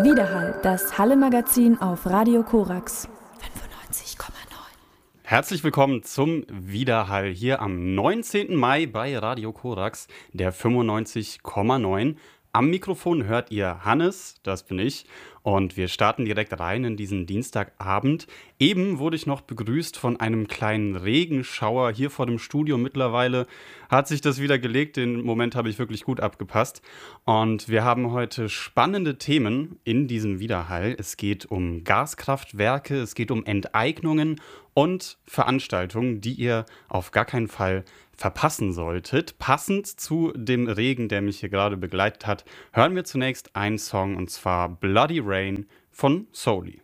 Widerhall, das Halle-Magazin auf Radio Korax 95,9. Herzlich willkommen zum Widerhall hier am 19. Mai bei Radio Korax, der 95,9. Am Mikrofon hört ihr Hannes, das bin ich, und wir starten direkt rein in diesen Dienstagabend. Eben wurde ich noch begrüßt von einem kleinen Regenschauer hier vor dem Studio. Mittlerweile hat sich das wieder gelegt, den Moment habe ich wirklich gut abgepasst. Und wir haben heute spannende Themen in diesem Widerhall. Es geht um Gaskraftwerke, es geht um Enteignungen und Veranstaltungen, die ihr auf gar keinen Fall verpassen solltet. Passend zu dem Regen, der mich hier gerade begleitet hat, hören wir zunächst einen Song, und zwar Bloody Rain von Soli.